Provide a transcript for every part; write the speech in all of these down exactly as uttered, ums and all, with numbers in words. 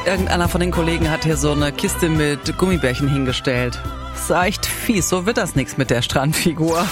Irgendeiner von den Kollegen hat hier so eine Kiste mit Gummibärchen hingestellt. Das ist echt fies, so wird das nichts mit der Strandfigur.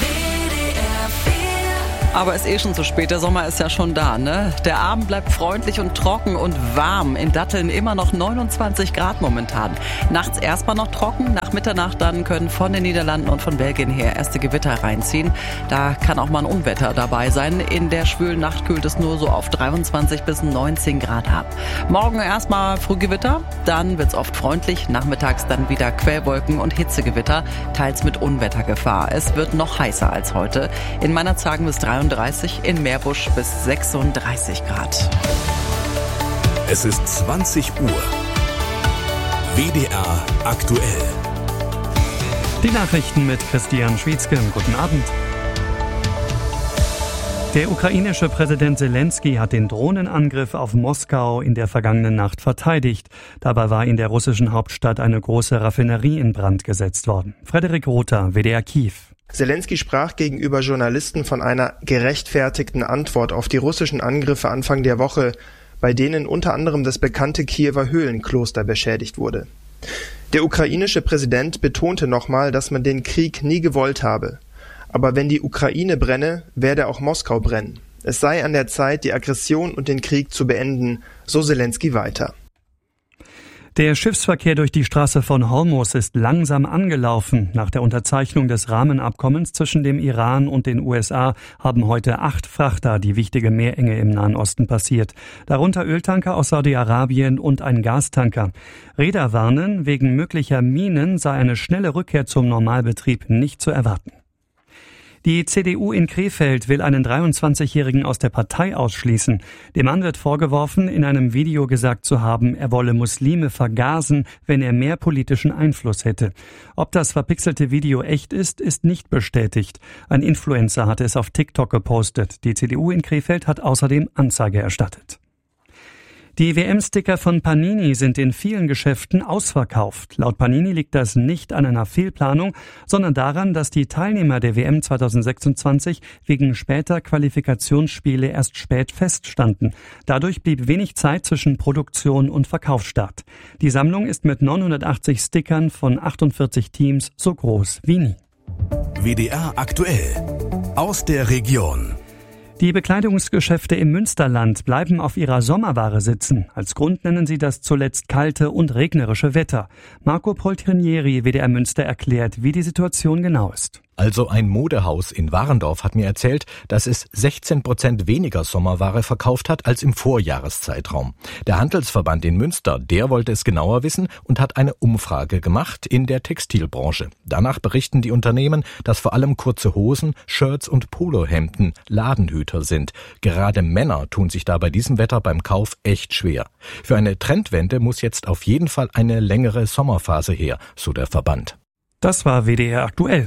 Aber ist eh schon zu spät, der Sommer ist ja schon da, ne? Der Abend bleibt freundlich und trocken und warm. In Datteln immer noch neunundzwanzig Grad momentan. Nachts erstmal noch trocken, nach Mitternacht dann können von den Niederlanden und von Belgien her erste Gewitter reinziehen. Da kann auch mal ein Unwetter dabei sein. In der schwülen Nacht kühlt es nur so auf dreiundzwanzig bis neunzehn Grad ab. Morgen erstmal Frühgewitter, dann wird's oft freundlich. Nachmittags dann wieder Quellwolken und Hitzegewitter, teils mit Unwettergefahr. Es wird noch heißer als heute. In Meinerzhagen bis dreiunddreißig, in Meerbusch bis sechsunddreißig Grad. Es ist zwanzig Uhr. W D R aktuell. Die Nachrichten mit Christian Schwietzke. Guten Abend. Der ukrainische Präsident Zelensky hat den Drohnenangriff auf Moskau in der vergangenen Nacht verteidigt. Dabei war in der russischen Hauptstadt eine große Raffinerie in Brand gesetzt worden. Frederik Rother, W D R Kiew. Zelensky sprach gegenüber Journalisten von einer gerechtfertigten Antwort auf die russischen Angriffe Anfang der Woche, bei denen unter anderem das bekannte Kiewer Höhlenkloster beschädigt wurde. Der ukrainische Präsident betonte nochmal, dass man den Krieg nie gewollt habe. Aber wenn die Ukraine brenne, werde auch Moskau brennen. Es sei an der Zeit, die Aggression und den Krieg zu beenden, so Zelensky weiter. Der Schiffsverkehr durch die Straße von Hormuz ist langsam angelaufen. Nach der Unterzeichnung des Rahmenabkommens zwischen dem Iran und den U S A haben heute acht Frachter die wichtige Meerenge im Nahen Osten passiert. Darunter Öltanker aus Saudi-Arabien und ein Gastanker. Reeder warnen, wegen möglicher Minen sei eine schnelle Rückkehr zum Normalbetrieb nicht zu erwarten. Die C D U in Krefeld will einen dreiundzwanzigjährigen aus der Partei ausschließen. Dem Mann wird vorgeworfen, in einem Video gesagt zu haben, er wolle Muslime vergasen, wenn er mehr politischen Einfluss hätte. Ob das verpixelte Video echt ist, ist nicht bestätigt. Ein Influencer hatte es auf TikTok gepostet. Die C D U in Krefeld hat außerdem Anzeige erstattet. Die W M-Sticker von Panini sind in vielen Geschäften ausverkauft. Laut Panini liegt das nicht an einer Fehlplanung, sondern daran, dass die Teilnehmer der W M zweitausendsechsundzwanzig wegen später Qualifikationsspiele erst spät feststanden. Dadurch blieb wenig Zeit zwischen Produktion und Verkaufsstart. Die Sammlung ist mit neunhundertachtzig Stickern von achtundvierzig Teams so groß wie nie. W D R aktuell. Aus der Region. Die Bekleidungsgeschäfte im Münsterland bleiben auf ihrer Sommerware sitzen. Als Grund nennen sie das zuletzt kalte und regnerische Wetter. Marco Poltrinieri, W D R Münster, erklärt, wie die Situation genau ist. Also ein Modehaus in Warendorf hat mir erzählt, dass es sechzehn Prozent weniger Sommerware verkauft hat als im Vorjahreszeitraum. Der Handelsverband in Münster, der wollte es genauer wissen und hat eine Umfrage gemacht in der Textilbranche. Danach berichten die Unternehmen, dass vor allem kurze Hosen, Shirts und Polohemden Ladenhüter sind. Gerade Männer tun sich da bei diesem Wetter beim Kauf echt schwer. Für eine Trendwende muss jetzt auf jeden Fall eine längere Sommerphase her, so der Verband. Das war W D R aktuell.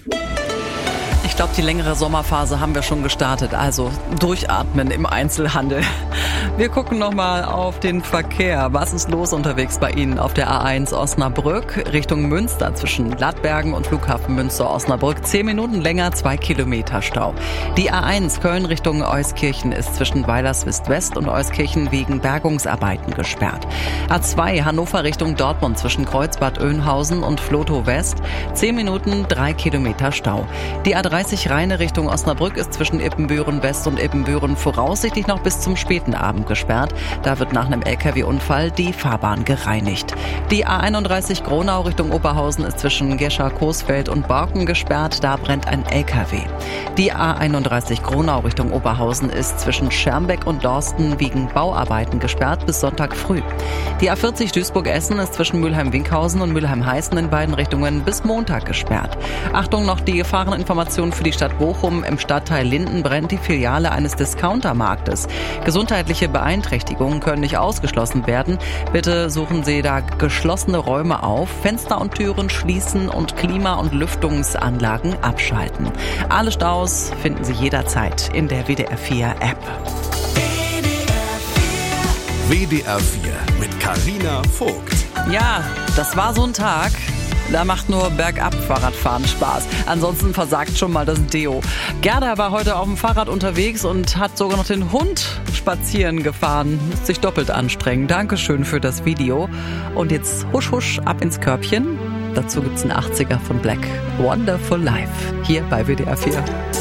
Ich glaube, die längere Sommerphase haben wir schon gestartet, also durchatmen im Einzelhandel. Wir gucken nochmal auf den Verkehr. Was ist los unterwegs bei Ihnen auf der A eins Osnabrück Richtung Münster zwischen Lattbergen und Flughafen Münster-Osnabrück? Zehn Minuten länger, zwei Kilometer Stau. Die A eins Köln Richtung Euskirchen ist zwischen Weilerswist-West und Euskirchen wegen Bergungsarbeiten gesperrt. A zwei Hannover Richtung Dortmund zwischen Kreuzbad Oeynhausen und Flotow West. Zehn Minuten, drei Kilometer Stau. Die A dreißig Rheine Richtung Osnabrück ist zwischen Ippenbüren West und Ippenbüren voraussichtlich noch bis zum späten Abend gesperrt. Da wird nach einem L K W-Unfall die Fahrbahn gereinigt. Die A einunddreißig Gronau Richtung Oberhausen ist zwischen Gescher-Coesfeld und Borken gesperrt. Da brennt ein L K W. Die A einunddreißig Gronau Richtung Oberhausen ist zwischen Schermbeck und Dorsten wegen Bauarbeiten gesperrt bis Sonntag früh. Die A vierzig Duisburg-Essen ist zwischen Mülheim-Winkhausen und Mülheim-Heißen in beiden Richtungen bis Montag gesperrt. Achtung, noch die Gefahreninformation für die Stadt Bochum. Im Stadtteil Linden brennt die Filiale eines Discountermarktes. Gesundheitliche Beeinträchtigungen können nicht ausgeschlossen werden. Bitte suchen Sie da geschlossene Räume auf, Fenster und Türen schließen und Klima- und Lüftungsanlagen abschalten. Alle Staus finden Sie jederzeit in der W D R vier App. W D R vier mit Carina Vogt. Ja, das war so ein Tag. Da macht nur bergab Fahrradfahren Spaß. Ansonsten versagt schon mal das Deo. Gerda war heute auf dem Fahrrad unterwegs und hat sogar noch den Hund spazieren gefahren. Muss sich doppelt anstrengen. Dankeschön für das Video. Und jetzt husch husch ab ins Körbchen. Dazu gibt's einen achtziger von Black. Wonderful Life. Hier bei W D R vier.